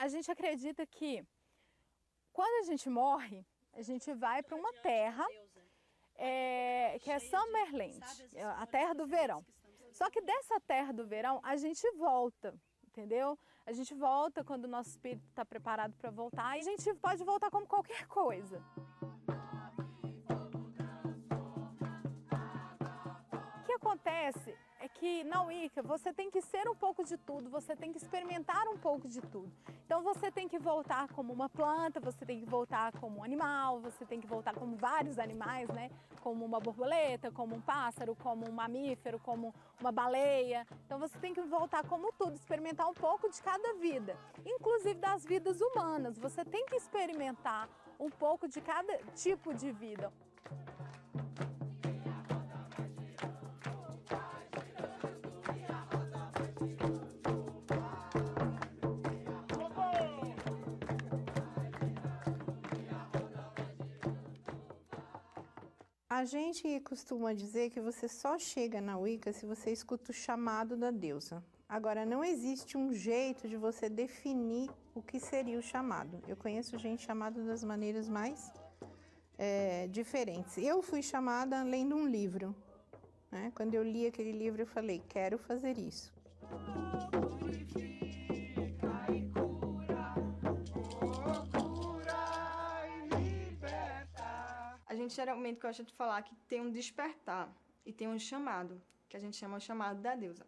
A gente acredita que quando a gente morre, a gente vai para uma terra que é Summerland, a terra do verão. Só que dessa terra do verão a gente volta, entendeu? A gente volta quando o nosso espírito está preparado para voltar e a gente pode voltar como qualquer coisa. O que acontece é que na Wicca você tem que ser um pouco de tudo, você tem que experimentar um pouco de tudo. Então você tem que voltar como uma planta, você tem que voltar como um animal, você tem que voltar como vários animais, né? Como uma borboleta, como um pássaro, como um mamífero, como uma baleia. Então você tem que voltar como tudo, experimentar um pouco de cada vida, inclusive das vidas humanas. Você tem que experimentar um pouco de cada tipo de vida. A gente costuma dizer que você só chega na Wicca se você escuta o chamado da deusa. Agora, não existe um jeito de você definir o que seria o chamado. Eu conheço gente chamada das maneiras mais diferentes. Eu fui chamada lendo um livro, né? Quando eu li aquele livro, eu falei, quero fazer isso. A gente geralmente gosta de falar que tem um despertar e tem um chamado, que a gente chama o chamado da deusa.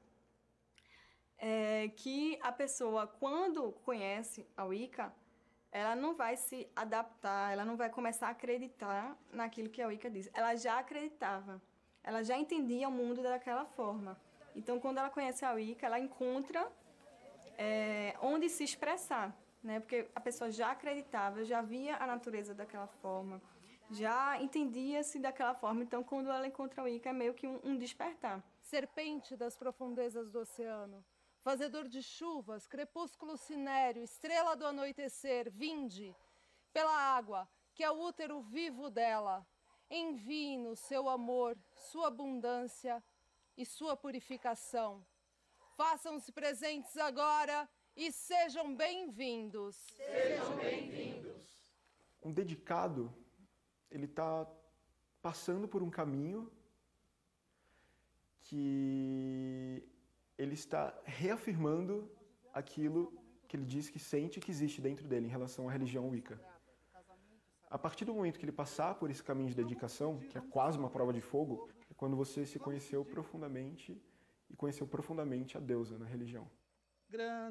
Que a pessoa, quando conhece a Wicca, ela não vai se adaptar, ela não vai começar a acreditar naquilo que a Wicca diz. Ela já acreditava, ela já entendia o mundo daquela forma. Então, quando ela conhece a Wicca, ela encontra onde se expressar, né? Porque a pessoa já acreditava, já via a natureza daquela forma, já entendia-se daquela forma. Então, quando ela encontra a Wicca, é meio que um despertar. Serpente das profundezas do oceano, fazedor de chuvas, crepúsculo cinéreo, estrela do anoitecer, vinde pela água, que é o útero vivo dela. Envie-nos seu amor, sua abundância e sua purificação. Façam-se presentes agora e sejam bem-vindos. Sejam bem-vindos. Um dedicado, ele está passando por um caminho que ele está reafirmando aquilo que ele diz que sente e que existe dentro dele em relação à religião Wicca. A partir do momento que ele passar por esse caminho de dedicação, que é quase uma prova de fogo, é quando você se conheceu profundamente e conheceu profundamente a deusa na religião.